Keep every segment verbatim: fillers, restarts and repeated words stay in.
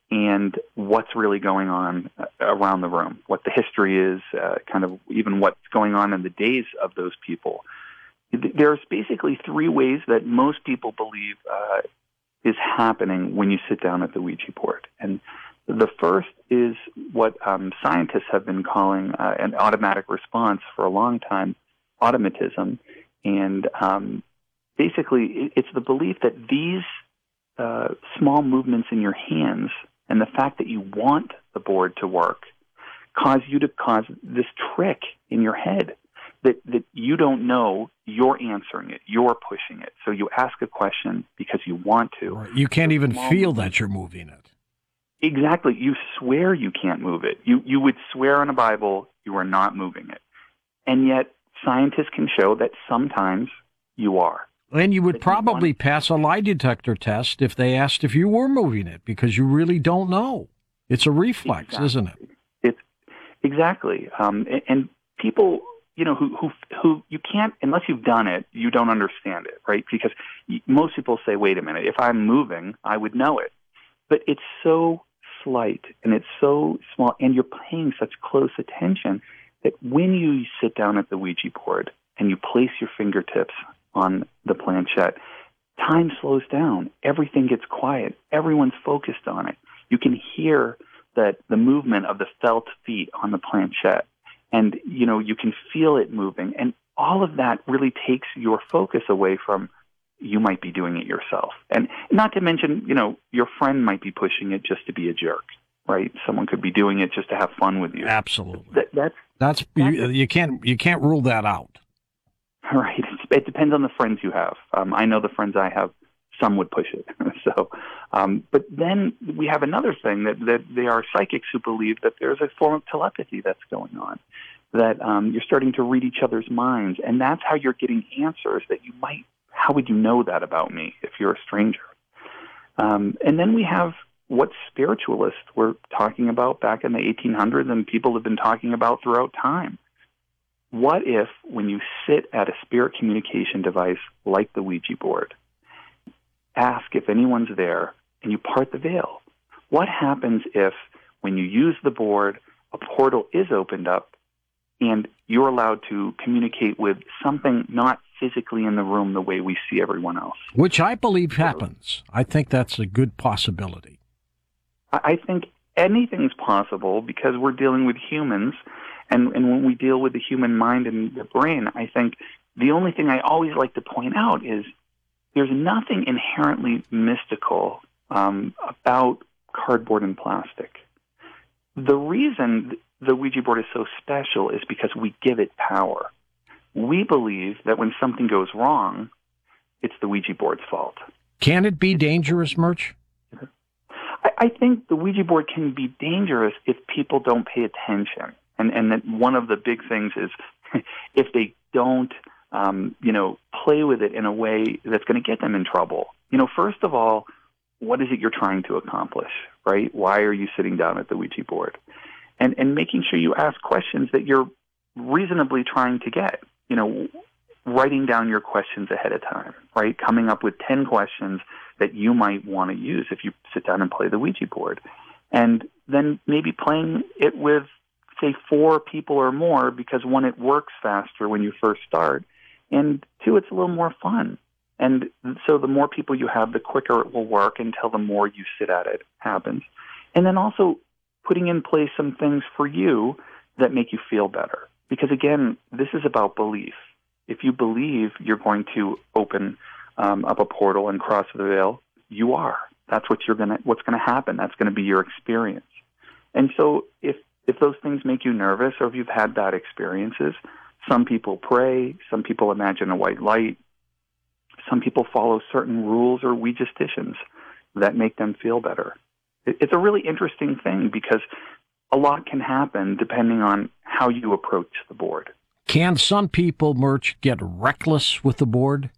and what's really going on around the room, what the history is, uh, kind of even what's going on in the days of those people. There's basically three ways that most people believe uh, is happening when you sit down at the Ouija board. And the first is what um, scientists have been calling uh, an automatic response for a long time, automatism. And um, basically, it's the belief that these uh, small movements in your hands and the fact that you want the board to work cause you to cause this trick in your head that, that you don't know you're answering it, you're pushing it. So you ask a question because you want to. Right. You can't even feel that you're moving it. Exactly. You swear you can't move it. You you would swear on a Bible you are not moving it. And yet scientists can show that sometimes you are. And you would probably pass a lie detector test if they asked if you were moving it, because you really don't know. It's a reflex, exactly. isn't it? It's exactly. Um, and, and people, you know, who, who who you can't, unless you've done it, you don't understand it, right? Because most people say, wait a minute, if I'm moving, I would know it. But it's so slight and it's so small, and you're paying such close attention that when you sit down at the Ouija board and you place your fingertips on the planchette, time slows down. Everything gets quiet. Everyone's focused on it. You can hear that the movement of the felt feet on the planchette, and you know you can feel it moving. And all of that really takes your focus away from you might be doing it yourself. And not to mention, you know, your friend might be pushing it just to be a jerk, right? Someone could be doing it just to have fun with you. Absolutely. That, that's that's, that's you, you can't you can't rule that out. Right. It depends on the friends you have. Um, I know the friends I have, some would push it. so, um, but then we have another thing that, that they are psychics who believe that there's a form of telepathy that's going on, that um, you're starting to read each other's minds, and that's how you're getting answers that you might, how would you know that about me if you're a stranger? Um, and then we have what spiritualists were talking about back in the eighteen hundreds and people have been talking about throughout time. What if, when you sit at a spirit communication device like the Ouija board, ask if anyone's there and you part the veil? What happens if, when you use the board, a portal is opened up and you're allowed to communicate with something not physically in the room the way we see everyone else? Which I believe happens. I think that's a good possibility. I think anything's possible because we're dealing with humans. And, and when we deal with the human mind and the brain, I think the only thing I always like to point out is there's nothing inherently mystical um, about cardboard and plastic. The reason the Ouija board is so special is because we give it power. We believe that when something goes wrong, it's the Ouija board's fault. Can it be dangerous, Murch? I, I think the Ouija board can be dangerous if people don't pay attention. And, and that one of the big things is if they don't, um, you know, play with it in a way that's going to get them in trouble. You know, first of all, what is it you're trying to accomplish, right? Why are you sitting down at the Ouija board? And, and making sure you ask questions that you're reasonably trying to get, you know, writing down your questions ahead of time, right? Coming up with ten questions that you might want to use if you sit down and play the Ouija board. And then maybe playing it with, say, four people or more, because one, it works faster when you first start, and two, it's a little more fun. And so the more people you have, the quicker it will work until the more you sit at it happens. And then also putting in place some things for you that make you feel better. Because again, this is about belief. If you believe you're going to open um, up a portal and cross the veil, you are. That's what you're gonna. What's going to happen. That's going to be your experience. And so if If those things make you nervous, or if you've had bad experiences, some people pray, some people imagine a white light, some people follow certain rules or Ouijastitions that make them feel better. It's a really interesting thing because a lot can happen depending on how you approach the board. Can some people, Murch, get reckless with the board?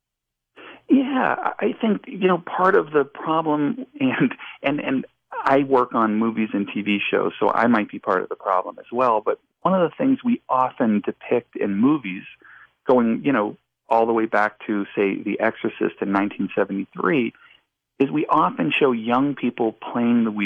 Yeah, I think, you know, part of the problem, and and and I work on movies and T V shows, so I might be part of the problem as well. But one of the things we often depict in movies, going, you know, all the way back to, say, The Exorcist in nineteen seventy-three, is we often show young people playing the